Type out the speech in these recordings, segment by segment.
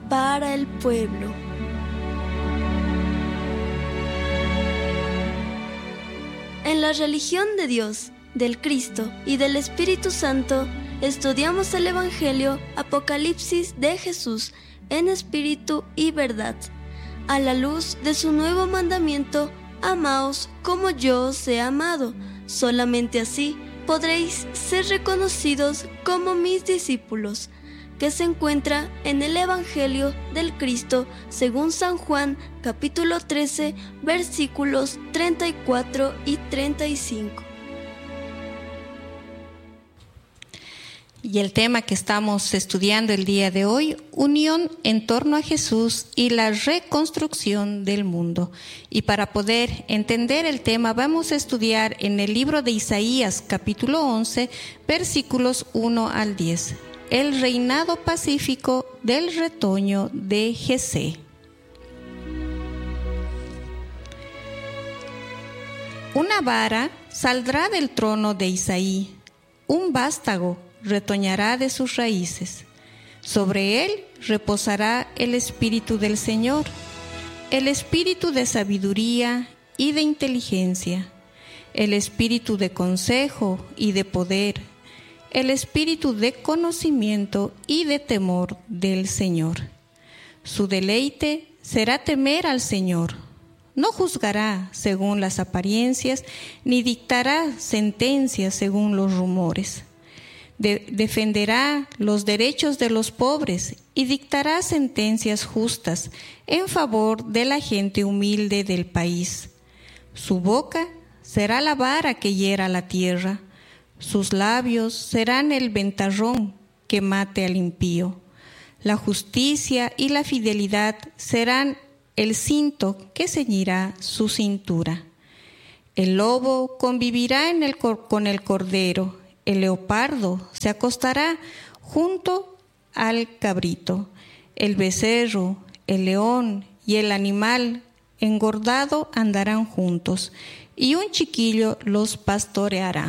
para el pueblo. En la religión de Dios, del Cristo y del Espíritu Santo, estudiamos el Evangelio Apocalipsis de Jesús en espíritu y verdad, a la luz de su nuevo mandamiento: amaos como yo os he amado. Solamente así podréis ser reconocidos como mis discípulos, que se encuentra en el Evangelio del Cristo según San Juan, capítulo 13, versículos 34 y 35. Y el tema que estamos estudiando el día de hoy: unión en torno a Jesús y la reconstrucción del mundo. Y para poder entender el tema vamos a estudiar en el libro de Isaías, capítulo 11, versículos 1 al 10. El reinado pacífico del retoño de Jesé. Una vara saldrá del trono de Isaí, un vástago retoñará de sus raíces. Sobre él reposará el Espíritu del Señor, el Espíritu de sabiduría y de inteligencia, el Espíritu de consejo y de poder, el Espíritu de conocimiento y de temor del Señor. Su deleite será temer al Señor. No juzgará según las apariencias, ni dictará sentencias según los rumores. Defenderá los derechos de los pobres y dictará sentencias justas en favor de la gente humilde del país. Su boca será la vara que hiera la tierra, sus labios serán el ventarrón que mate al impío. La justicia y la fidelidad serán el cinto que ceñirá su cintura. El lobo convivirá con el cordero. El leopardo se acostará junto al cabrito. El becerro, el león y el animal engordado andarán juntos, y un chiquillo los pastoreará.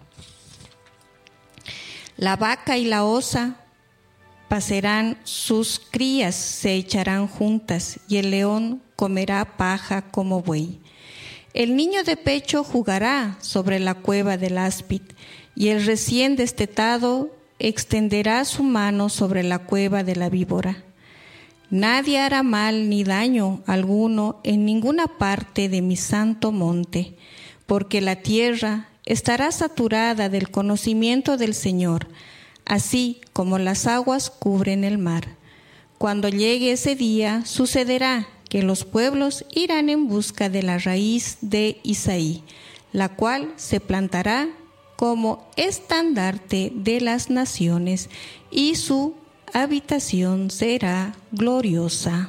La vaca y la osa pacerán, sus crías se echarán juntas, y el león comerá paja como buey. El niño de pecho jugará sobre la cueva del áspid, y el recién destetado extenderá su mano sobre la cueva de la víbora. Nadie hará mal ni daño alguno en ninguna parte de mi santo monte, porque la tierra estará saturada del conocimiento del Señor, así como las aguas cubren el mar. Cuando llegue ese día, sucederá que los pueblos irán en busca de la raíz de Isaí, la cual se plantará como estandarte de las naciones, y su habitación será gloriosa.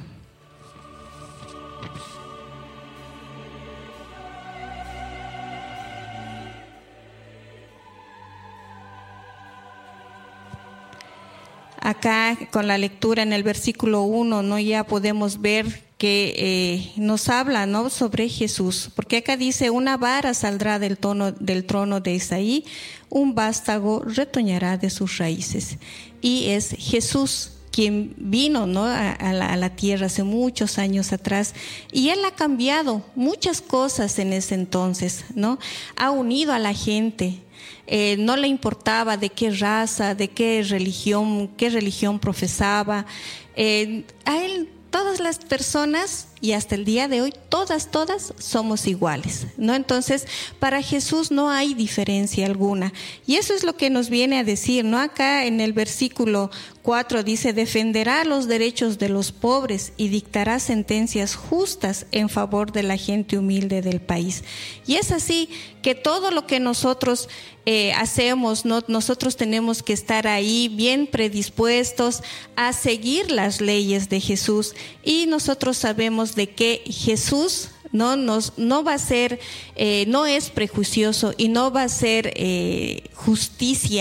Acá con la lectura en el versículo 1, ¿no? Ya podemos ver que nos habla, ¿no?, sobre Jesús, porque acá dice: una vara saldrá del trono de Isaí, un vástago retoñará de sus raíces. Y es Jesús quien vino, ¿no?, a la tierra hace muchos años atrás, y Él ha cambiado muchas cosas en ese entonces, ¿no? Ha unido a la gente. No le importaba de qué raza, de qué religión profesaba. A Él todas las personas, y hasta el día de hoy, todas somos iguales, ¿no? Entonces, para Jesús no hay diferencia alguna. Y eso es lo que nos viene a decir, ¿no? Acá en el versículo 4 dice: defenderá los derechos de los pobres y dictará sentencias justas en favor de la gente humilde del país. Y es así que todo lo que nosotros hacemos, ¿no? Nosotros tenemos que estar ahí bien predispuestos a seguir las leyes de Jesús, y nosotros sabemos de que Jesús no va a ser, no es prejuicioso, y no va a ser justicia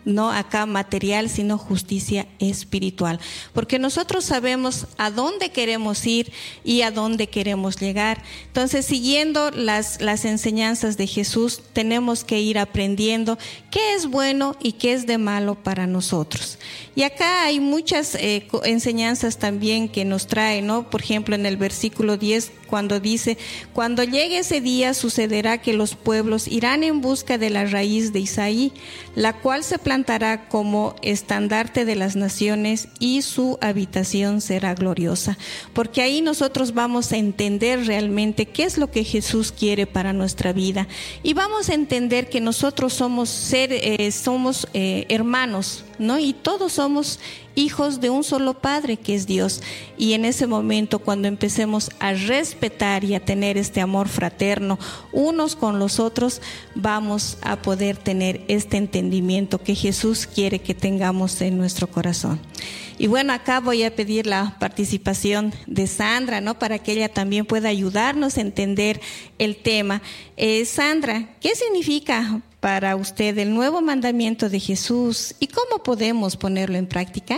no acá material, sino justicia espiritual. Porque nosotros sabemos a dónde queremos ir y a dónde queremos llegar. Entonces, siguiendo las enseñanzas de Jesús, tenemos que ir aprendiendo qué es bueno y qué es de malo para nosotros. Y acá hay muchas enseñanzas también que nos trae, ¿no? Por ejemplo, en el versículo 10, cuando dice: cuando llegue ese día, sucederá que los pueblos irán en busca de la raíz de Isaí, la cual se plantará como estandarte de las naciones, y su habitación será gloriosa. Porque ahí nosotros vamos a entender realmente qué es lo que Jesús quiere para nuestra vida, y vamos a entender que nosotros somos hermanos, ¿no? Y todos somos hijos de un solo Padre, que es Dios. Y en ese momento, cuando empecemos a respetar y a tener este amor fraterno unos con los otros, vamos a poder tener este entendimiento que Jesús quiere que tengamos en nuestro corazón. Y bueno, acá voy a pedir la participación de Sandra, ¿no? Para que ella también pueda ayudarnos a entender el tema. Sandra, ¿qué significa para usted el nuevo mandamiento de Jesús y cómo podemos ponerlo en práctica?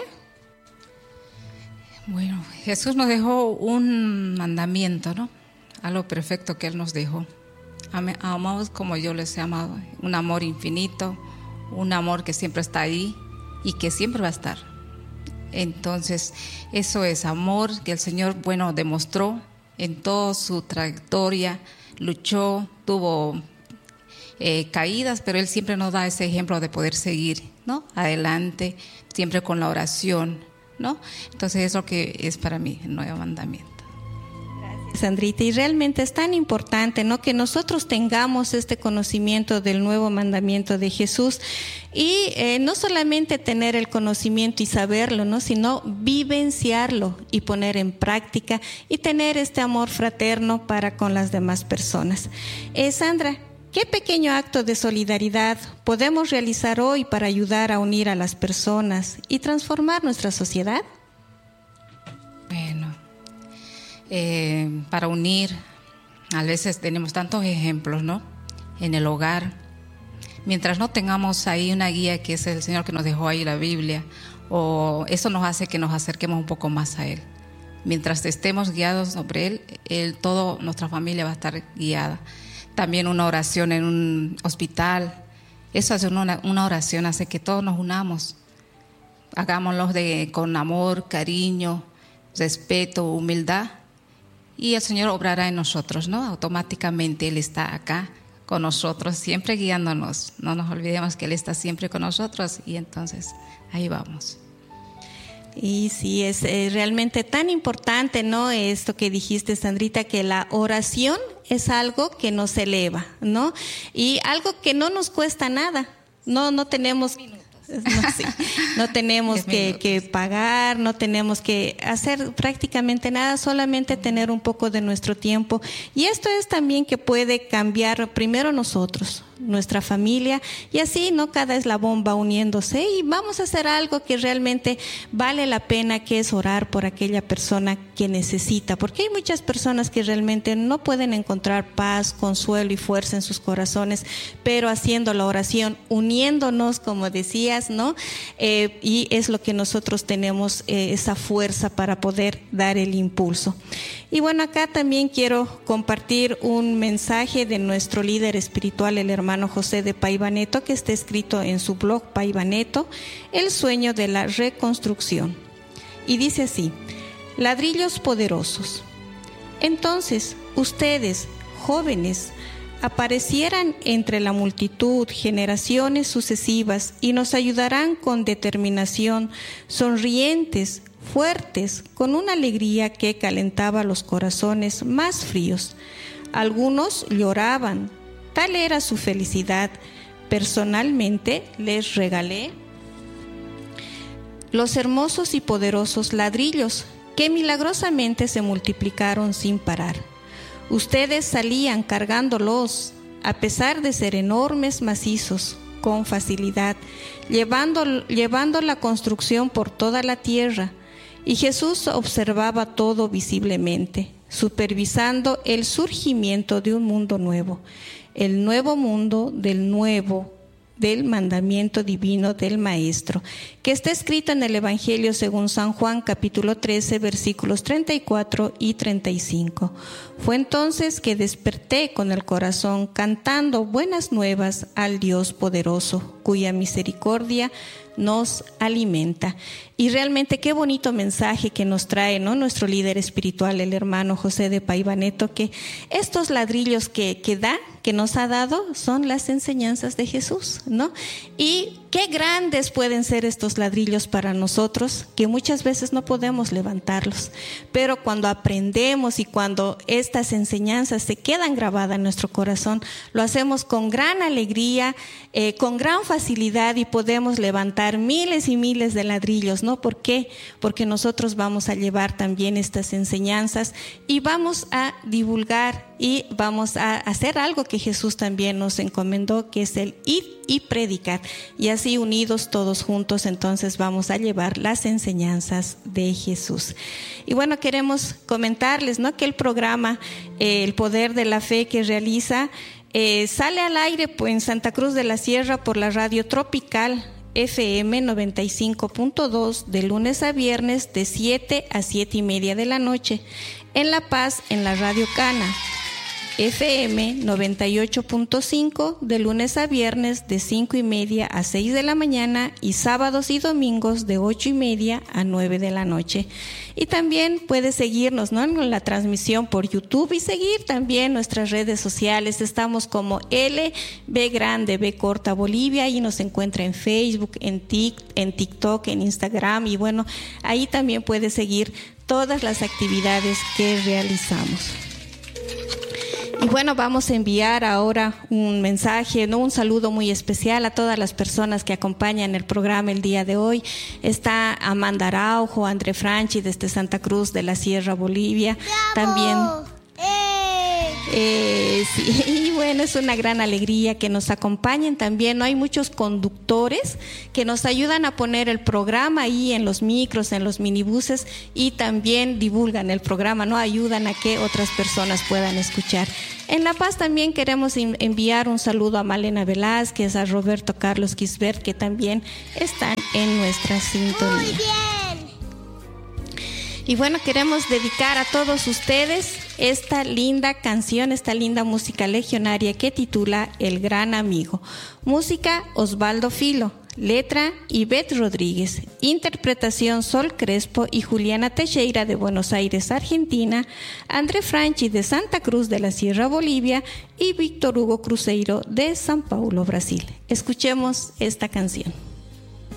Bueno, Jesús nos dejó un mandamiento, ¿no? Algo perfecto que Él nos dejó. Amamos como yo les he amado, un amor infinito, un amor que siempre está ahí y que siempre va a estar. Entonces, eso es amor que el Señor, bueno, demostró en toda su trayectoria, luchó, tuvo caídas, pero Él siempre nos da ese ejemplo de poder seguir, ¿no? Adelante, siempre con la oración, ¿no? Entonces, eso que es para mí el nuevo mandamiento. Sandrita, y realmente es tan importante, ¿no? Que nosotros tengamos este conocimiento del nuevo mandamiento de Jesús, y no solamente tener el conocimiento y saberlo, ¿no? Sino vivenciarlo y poner en práctica y tener este amor fraterno para con las demás personas. Sandra, ¿qué pequeño acto de solidaridad podemos realizar hoy para ayudar a unir a las personas y transformar nuestra sociedad? Bueno, para unir, a veces tenemos tantos ejemplos, ¿no? En el hogar, mientras no tengamos ahí una guía que es el Señor que nos dejó ahí la Biblia, o eso nos hace que nos acerquemos un poco más a Él. Mientras estemos guiados sobre Él, toda nuestra familia va a estar guiada. También una oración en un hospital, eso hace una oración, hace que todos nos unamos. Hagámoslo con amor, cariño, respeto, humildad, y el Señor obrará en nosotros, ¿no? Automáticamente Él está acá con nosotros, siempre guiándonos. No nos olvidemos que Él está siempre con nosotros, y entonces ahí vamos. Y sí, es realmente tan importante, ¿no? Esto que dijiste, Sandrita, que la oración es algo que nos eleva, ¿no? Y algo que no nos cuesta nada. No tenemos... No tenemos que pagar, no tenemos que hacer prácticamente nada, solamente tener un poco de nuestro tiempo. Y esto es también que puede cambiar primero nosotros, nuestra familia, y así, ¿no? Cada eslabón va uniéndose y vamos a hacer algo que realmente vale la pena, que es orar por aquella persona que necesita, porque hay muchas personas que realmente no pueden encontrar paz, consuelo y fuerza en sus corazones, pero haciendo la oración, uniéndonos, como decías, ¿no? Y es lo que nosotros tenemos, esa fuerza para poder dar el impulso. Y bueno, acá también quiero compartir un mensaje de nuestro líder espiritual, el hermano José de Paivaneto, que está escrito en su blog Paivaneto, El sueño de la reconstrucción. Y dice así: ladrillos poderosos. Entonces, ustedes, jóvenes, aparecieran entre la multitud generaciones sucesivas y nos ayudarán con determinación, sonrientes, fuertes, con una alegría que calentaba los corazones más fríos. Algunos lloraban, tal era su felicidad. Personalmente les regalé los hermosos y poderosos ladrillos que milagrosamente se multiplicaron sin parar. Ustedes salían cargándolos, a pesar de ser enormes, macizos, con facilidad, llevando la construcción por toda la tierra. Y Jesús observaba todo visiblemente, supervisando el surgimiento de un mundo nuevo, el nuevo mundo del nuevo del mandamiento divino del Maestro, que está escrito en el Evangelio según San Juan, capítulo 13, versículos 34 y 35. Fue entonces que desperté con el corazón cantando buenas nuevas al Dios poderoso, cuya misericordia nos alimenta. Y realmente qué bonito mensaje que nos trae, ¿no?, nuestro líder espiritual, el hermano José de Paivaneto, que estos ladrillos que nos ha dado son las enseñanzas de Jesús, ¿no? Y qué grandes pueden ser estos ladrillos para nosotros, que muchas veces no podemos levantarlos, pero cuando aprendemos y cuando estas enseñanzas se quedan grabadas en nuestro corazón, lo hacemos con gran alegría, con gran facilidad, y podemos levantar miles y miles de ladrillos, ¿no? ¿Por qué? Porque nosotros vamos a llevar también estas enseñanzas y vamos a divulgar y vamos a hacer algo que Jesús también nos encomendó, que es el ir y predicar. Y así unidos todos juntos, entonces vamos a llevar las enseñanzas de Jesús. Y bueno, queremos comentarles, ¿no?, que el programa El Poder de la Fe que realiza sale al aire pues, en Santa Cruz de la Sierra por la radio Tropical FM 95.2 de lunes a viernes de 7 a 7:30 de la noche. En La Paz, en la radio Cana FM 98.5 de lunes a viernes de 5:30 a 6 de la mañana y sábados y domingos de 8:30 a 9 de la noche. Y también puede seguirnos, ¿no?, en la transmisión por YouTube y seguir también nuestras redes sociales. Estamos como LB Grande, B corta Bolivia, y nos encuentra en Facebook, en TikTok, en Instagram, y bueno, ahí también puede seguir todas las actividades que realizamos. Y bueno, vamos a enviar ahora un mensaje, ¿no?, un saludo muy especial a todas las personas que acompañan el programa el día de hoy. Está Amanda Araujo, André Franchi desde Santa Cruz de la Sierra, Bolivia. También sí, y bueno, es una gran alegría que nos acompañen también, ¿no? Hay muchos conductores que nos ayudan a poner el programa ahí en los micros, en los minibuses, y también divulgan el programa, ¿no? Ayudan a que otras personas puedan escuchar. En La Paz también queremos enviar un saludo a Malena Velázquez, a Roberto Carlos Quisbert, que también están en nuestra sintonía. Muy bien. Y bueno, queremos dedicar a todos ustedes esta linda canción, esta linda música legionaria que titula El Gran Amigo. Música Osvaldo Filo, letra Ivette Rodríguez, interpretación Sol Crespo y Juliana Teixeira de Buenos Aires, Argentina, André Franchi de Santa Cruz de la Sierra, Bolivia, y Víctor Hugo Cruzeiro de São Paulo, Brasil. Escuchemos esta canción.